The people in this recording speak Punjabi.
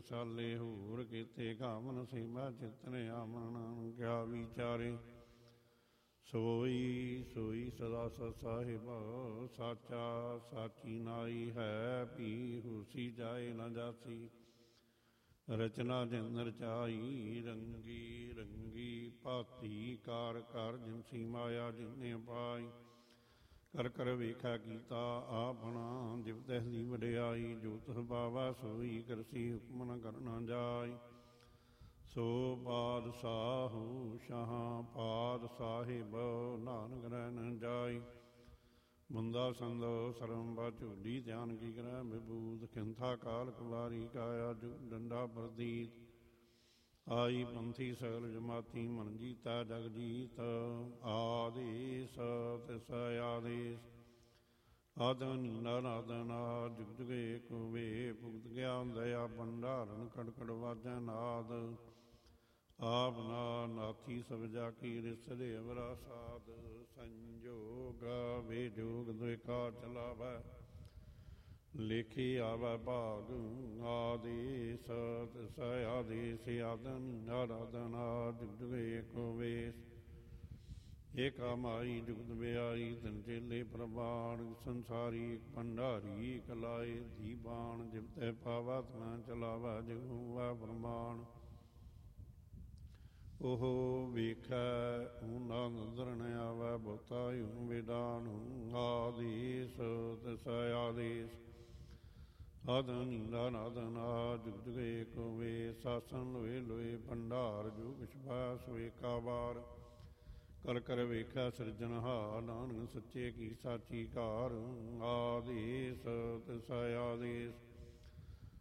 ਰਸਾਲੇ ਹੋਰ ਕੀਤੇ ਕਾਮਨ ਸੀਮਾ ਚਿਤਨ ਆਮਨ ਕਿਆ ਵਿਚਾਰੇ। ਸੋਈ ਸੋਈ ਸਦਾ ਸਤ ਸਾਹਿਬ ਸਾਚਾ ਸਾਚੀ ਨਾਈ ਹੈ ਭੀ ਹੁਸੀ ਜਾਏ ਨ ਜਾਸੀ। ਰਚਨਾ ਜਿਨ ਰਚਾਈ ਰੰਗੀ ਰੰਗੀ ਭਾਤੀ ਕਾਰ ਕਰ ਜਿਨਸੀ ਮਾਇਆ ਜਿਨੇ ਪਾਈ। ਕਰ ਕਰ ਵੇਖਾ ਕੀਤਾ ਆਪਣਾ ਜਿਵ ਤਹਿ ਵਡਿਆਈ। ਜੋ ਤਿਸ ਪਾਵਾ ਸੋਈ ਕਰਸੀ ਹੁਕਮ ਨ ਕਰਨਾ ਜਾਈ। ਸੋ ਪਾਤਸ਼ਾਹੂ ਸ਼ਾਹਾਂ ਪਾਦ ਸਾਹਿਬ ਨਾਨਕ ਰਹਿ ਨ ਜਾਈ। ਬੰਦਾ ਸੰਦੋ ਸਰੰਭਾ ਝੂਲੀ ਧਿਆਨ ਕੀ ਕਰੈ ਵਿਭੂਤ। ਖਿੰਥਾ ਕਾਲ ਕੁਵਾਰੀ ਕਾਇਆ ਜੋ ਡੰਡਾ ਪ੍ਰਤੀਤ। ਆਈ ਪੰਥੀ ਸਗਲ ਜਮਾਤੀ ਮਨ ਜੀਤਾ ਜਗ ਜੀਤ। ਆਦੇਸ ਤਿਸ ਆਦੇਸ ਆਦਿ ਨੀਲਾ ਨਾਦਨਾ ਜੁਗ ਜੁਗ ਏਕ ਵੇ। ਭੁਗਤ ਗਿਆਨ ਦਇਆ ਭੰਡਾਰਨ ਕੜਕੜ ਵਾਜੈ ਨਾਦ। ਆਪ ਨਾ ਨਾਥੀ ਸਭ ਜਾ ਕੀ ਰਿਸਰੇ ਅਵਰਾ ਸਾਧ। ਸੰਜੋਗ ਬੇਜੋਗ ਦੁਇਕਾ ਚਲਾਵੈ ਲੇਖੀ ਆਵੈ ਭਾਗ। ਆਦੇਸ ਤਿਸ ਆਦੇਸ ਆਦਿ ਆਰਾਧਨਾ ਜੁਗ ਜੁਗ ਏਕ ਵੇਸ। ਏਕਾ ਮਾਈ ਜੁਗਤ ਬਿਆਈ ਤਿਨ ਚੇਲੇ ਪ੍ਰਵਾਣ। ਸੰਸਾਰੀ ਭੰਡਾਰੀ ਕਲਾਏ ਦੀਬਾਨ। ਜਿਵ ਤੈ ਪਾਵਾ ਤਨਾ ਚਲਾਵਾ ਜਿਵ ਹੋਵੈ ਪ੍ਰਮਾਣ। ਉਹ ਵੇਖੈ ਊਨਾ ਨਦਰ ਨ ਆਵੈ ਬਹੁਤਾ ਊ ਵਿਡਾਨ। ਆਦੇਸ ਤਿਸ ਆਦੇਸ ਆਦਿ ਨੀਲਾ ਨਾਦਨਾ ਜੁਗ ਜੁਗ ਏਕ ਵੇਸ। ਸਾਸਨ ਲੋਏ ਲੋਏ ਭੰਡਾਰ ਜੋ ਕਿਛ ਪਾਇਆ ਸੋ ਏਕਾ ਵਾਰ। ਕਰ ਕਰ ਵੇਖਿਆ ਸਿਰਜਣਹਾਰ ਨਾਨਕ ਸੱਚੇ ਕੀ ਸਾਚੀ ਕਾਰ। ਆਦੇਸ ਤਿਸ ਆਦੇਸ